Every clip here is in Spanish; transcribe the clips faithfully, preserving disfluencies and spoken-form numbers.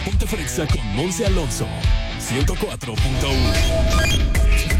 Ponte Frexa con Monse Alonso, ciento cuatro punto uno.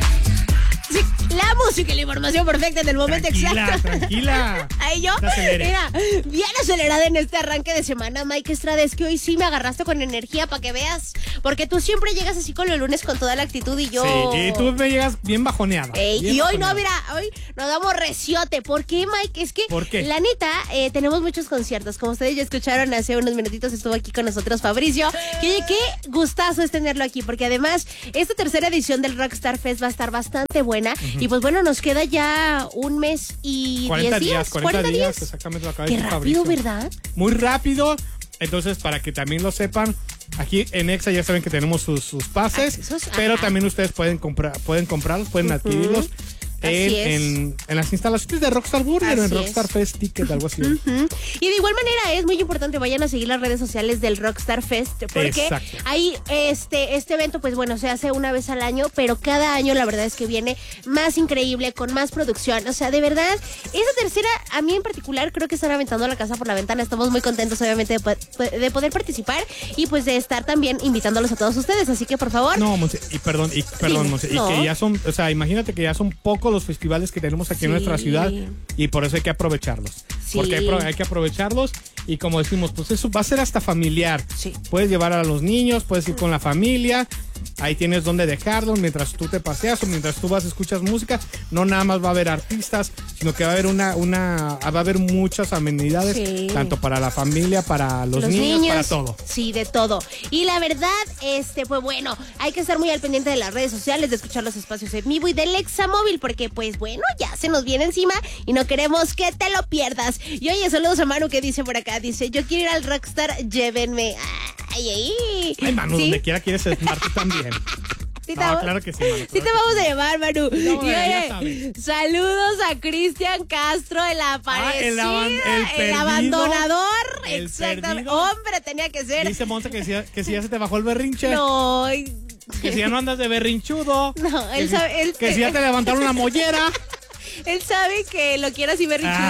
Sí, la música y la información perfecta en el momento tranquila, exacto. Tranquila, Ahí yo, mira, bien acelerada en este arranque de semana, Mike Estrada. Es que hoy sí me agarraste con energía para que veas, porque tú siempre llegas así con los lunes con toda la actitud y yo... Sí, y tú me llegas bien bajoneada. Ey, bien y hoy bajoneada. no, mira, hoy nos damos reciote. ¿Por qué, Mike? Es que, ¿Por qué? la neta, eh, tenemos muchos conciertos. Como ustedes ya escucharon hace unos minutitos, estuvo aquí con nosotros Fabricio. Que oye, qué gustazo es tenerlo aquí, porque además, esta tercera edición del Rockstar Fest va a estar bastante buena. Uh-huh. Y pues bueno, nos queda ya un mes y diez días. cuarenta días, exactamente lo acaba de decir Fabricio. Qué rápido, ¿verdad? Muy rápido. Entonces, para que también lo sepan, aquí en Exa ya saben que tenemos sus, sus pases, Accesos, pero ajá. también ustedes pueden comprar, pueden comprarlos, pueden uh-huh. adquirirlos. En, en, en las instalaciones de Rockstar Burger, así en Rockstar es. Fest Ticket, algo así. Uh-huh. Y de igual manera es muy importante, vayan a seguir las redes sociales del Rockstar Fest, porque Exacto. ahí este, este evento, pues bueno, se hace una vez al año, pero cada año la verdad es que viene más increíble, con más producción. O sea, de verdad, esa tercera, a mí en particular, creo que están aventando la casa por la ventana. Estamos muy contentos, obviamente, de, de poder participar y pues de estar también invitándolos a todos ustedes. Así que, por favor. No, Monse, y perdón, y perdón, sí, Monse, no. y que ya son, o sea, imagínate que ya son pocos los festivales que tenemos aquí sí. en nuestra ciudad y por eso hay que aprovecharlos. Sí. Porque hay, hay que aprovecharlos y como decimos, pues eso va a ser hasta familiar. Sí. Puedes llevar a los niños, puedes ir con la familia. Ahí tienes donde dejarlos mientras tú te paseas o mientras tú vas, escuchas música. No nada más va a haber artistas, sino que va a haber una, una va a haber muchas amenidades, sí. tanto para la familia, para los, los niños, niños, para todo. Sí, de todo. Y la verdad, este, pues bueno, hay que estar muy al pendiente de las redes sociales, de escuchar los espacios en vivo y del Examóvil, porque pues bueno, ya se nos viene encima y no queremos que te lo pierdas. Y oye, saludos a Manu que dice por acá, dice, yo quiero ir al Rockstar, llévenme. Ay, ay. Ay, Manu, ¿sí? Donde quiera quieres estar tú también. Sí, no, claro que sí, Manu. Claro sí te vamos sí. a llevar, Manu. No, y oye, saludos a Cristian Castro, el aparecido, ah, el, el, perdido, el abandonador. El Exactamente. Perdido. Hombre, tenía que ser. Dice Monza que si, que si ya se te bajó el berrinche. No. Que si ya no andas de berrinchudo. No, él que sabe. Si, él que si ya te levantaron la mollera. Él sabe que lo quiero así berrinchudo.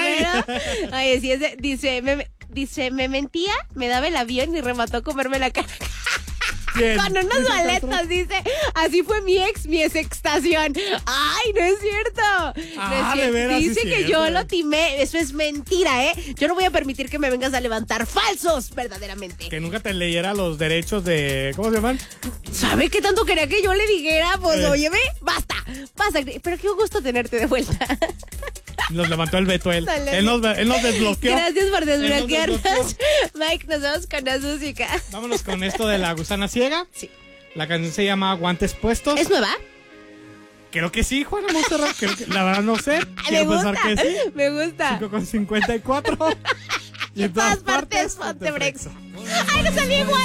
Ay, sí, ese, dice, me, dice, me mentía, me daba el avión y remató a comerme la cara. ¿Quién? Con unas maletas, dice, así fue mi ex, mi exestación. Ay, no es cierto. Ah, no es de veras, dice sí que cierto. yo lo timé. Eso es mentira, ¿eh? Yo no voy a permitir que me vengas a levantar falsos, verdaderamente. Que nunca te leyera los derechos de... ¿Cómo se llaman? ¿Sabe qué tanto quería que yo le dijera? Pues, eh. óyeme, basta, basta. Pero qué gusto tenerte de vuelta. Nos levantó el veto él. Él nos, él nos desbloqueó. Gracias por desbloquearnos. Mike, nos vamos con la música. Vámonos con esto de La Gusana Ciega. Sí. La canción se llama Guantes Puestos. ¿Es nueva? Creo que sí, Juana Monserrat. Creo que, la verdad no sé. Quiero me pensar gusta, que sí. Me gusta. cinco con cincuenta y cuatro. Y en todas partes, ponte Frexa. Ay, no salí igual.